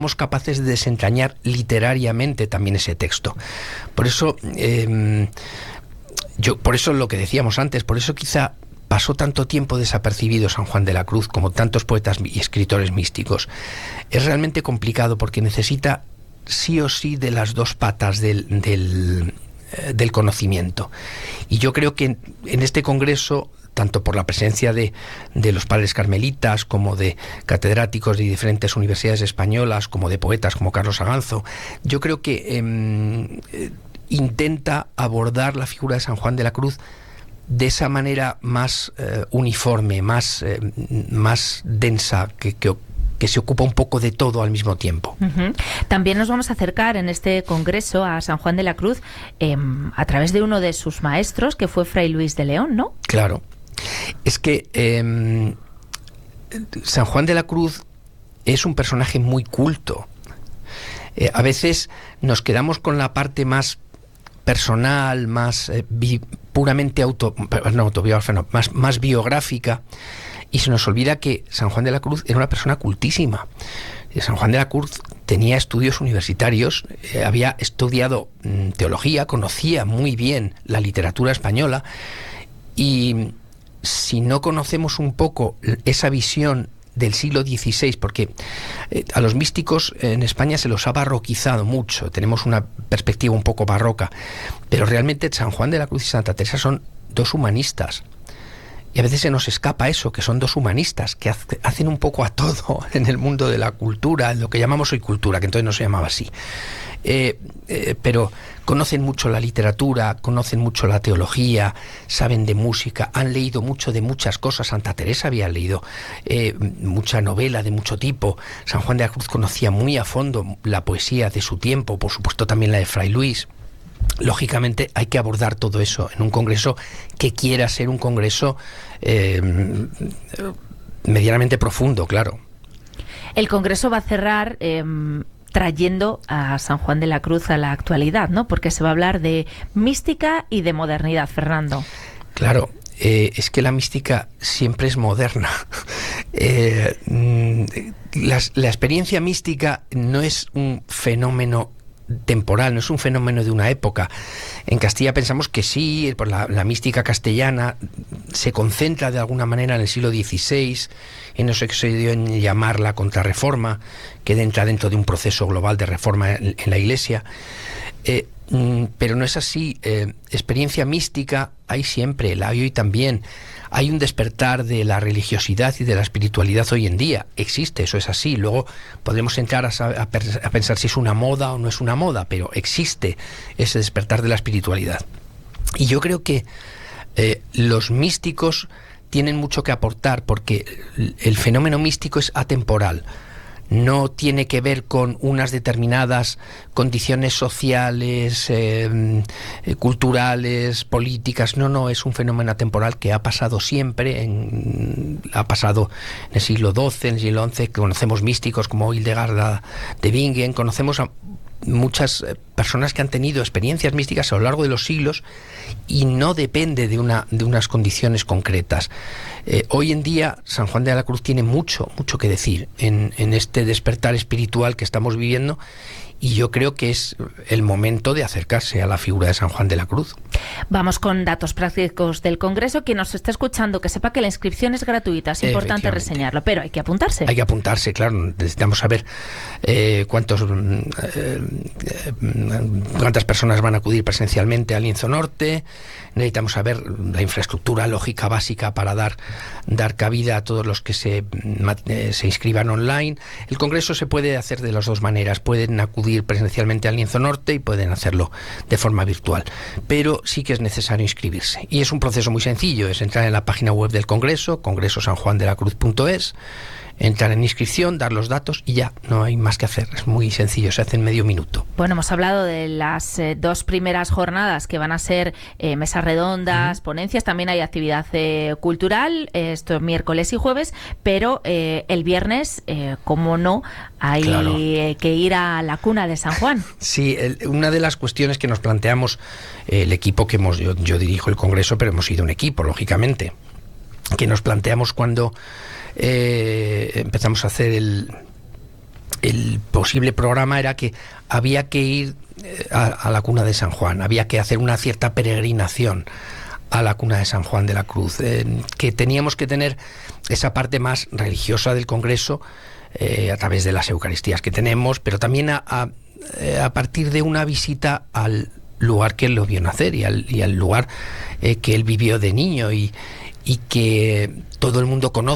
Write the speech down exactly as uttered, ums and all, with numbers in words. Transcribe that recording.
somos capaces de desentrañar literariamente también ese texto. Por eso, eh, yo, por eso lo que decíamos antes, por eso quizá pasó tanto tiempo desapercibido San Juan de la Cruz, como tantos poetas y escritores místicos. Es realmente complicado porque necesita sí o sí de las dos patas del, del, eh, del conocimiento. Y yo creo que en, en este congreso, tanto por la presencia de, de los padres carmelitas, como de catedráticos de diferentes universidades españolas, como de poetas como Carlos Aganzo, yo creo que eh, eh, intenta abordar la figura de San Juan de la Cruz de esa manera más eh, uniforme, más, eh, más densa, que, que que se ocupa un poco de todo al mismo tiempo. Uh-huh. También nos vamos a acercar en este congreso a San Juan de la Cruz eh, a través de uno de sus maestros, que fue Fray Luis de León, ¿no? Claro. Es que eh, San Juan de la Cruz es un personaje muy culto. Eh, a veces nos quedamos con la parte más personal, más eh, bi, puramente auto, no, autobiográfica, no, más, más biográfica, y se nos olvida que San Juan de la Cruz era una persona cultísima. San Juan de la Cruz tenía estudios universitarios, eh, había estudiado mm, teología, conocía muy bien la literatura española, y si no conocemos un poco esa visión del siglo dieciséis, porque eh, a los místicos en España se los ha barroquizado mucho, tenemos una perspectiva un poco barroca, pero realmente San Juan de la Cruz y Santa Teresa son dos humanistas. Y a veces se nos escapa eso, que son dos humanistas, que hace, hacen un poco a todo en el mundo de la cultura, lo que llamamos hoy cultura, que entonces no se llamaba así. Eh, eh, pero conocen mucho la literatura, conocen mucho la teología, saben de música, han leído mucho de muchas cosas. Santa Teresa había leído eh, mucha novela de mucho tipo. San Juan de la Cruz conocía muy a fondo la poesía de su tiempo, por supuesto también la de Fray Luis. Lógicamente hay que abordar todo eso en un congreso que quiera ser un congreso eh, medianamente profundo, claro. El congreso va a cerrar eh, trayendo a San Juan de la Cruz a la actualidad, ¿no? Porque se va a hablar de mística y de modernidad, Fernando. Claro, eh, es que la mística siempre es moderna. eh, la, la experiencia mística no es un fenómeno temporal, no es un fenómeno de una época. En Castilla pensamos que sí, por la, la mística castellana se concentra de alguna manera en el siglo dieciséis, en eso que se dio en llamar la Contrarreforma, que entra dentro de un proceso global de reforma en, en la Iglesia. Eh, pero no es así. Eh, experiencia mística hay siempre, la hay hoy también. Hay un despertar de la religiosidad y de la espiritualidad hoy en día. Existe, eso es así. Luego podremos entrar a, a, a pensar si es una moda o no es una moda, pero existe ese despertar de la espiritualidad. Y yo creo que eh, los místicos tienen mucho que aportar, porque el fenómeno místico es atemporal. No tiene que ver con unas determinadas condiciones sociales, eh, culturales, políticas. No, no, es un fenómeno atemporal que ha pasado siempre, en, ha pasado en el siglo doce, en el siglo once, conocemos místicos como Hildegarda de Bingen, conocemos a muchas personas que han tenido experiencias místicas a lo largo de los siglos y no depende de una de unas condiciones concretas. Eh, hoy en día San Juan de la Cruz tiene mucho, mucho que decir en, en este despertar espiritual que estamos viviendo, y yo creo que es el momento de acercarse a la figura de San Juan de la Cruz. Vamos con datos prácticos del Congreso. Quien nos está escuchando, que sepa que la inscripción es gratuita, es importante reseñarlo, pero hay que apuntarse. Hay que apuntarse, claro. Necesitamos saber eh, cuántos eh, cuántas personas van a acudir presencialmente al Lienzo Norte. Necesitamos saber la infraestructura lógica básica para dar, dar cabida a todos los que se, eh, se inscriban online. El Congreso se puede hacer de las dos maneras. Pueden acudir presencialmente al Lienzo Norte y pueden hacerlo de forma virtual, pero sí que es necesario inscribirse, y es un proceso muy sencillo. Es entrar en la página web del Congreso, congreso san juan de la cruz punto es, entrar en inscripción, dar los datos y ya, no hay más que hacer. Es muy sencillo, se hace en medio minuto. Bueno, hemos hablado de las eh, dos primeras jornadas que van a ser eh, mesas redondas, uh-huh. ponencias, también hay actividad eh, cultural, eh, esto es miércoles y jueves, pero eh, el viernes, eh, como no, hay claro. eh, que ir a la cuna de San Juan. Sí, el, una de las cuestiones que nos planteamos, eh, el equipo que hemos, yo, yo dirijo el Congreso, pero hemos sido un equipo, lógicamente, que nos planteamos cuando Eh, empezamos a hacer el, el posible programa era que había que ir a, a la cuna de San Juan, había que hacer una cierta peregrinación a la cuna de San Juan de la Cruz, eh, que teníamos que tener esa parte más religiosa del Congreso eh, a través de las Eucaristías que tenemos, pero también a, a, a partir de una visita al lugar que él lo vio nacer y al, y al lugar eh, que él vivió de niño y, y que todo el mundo conoce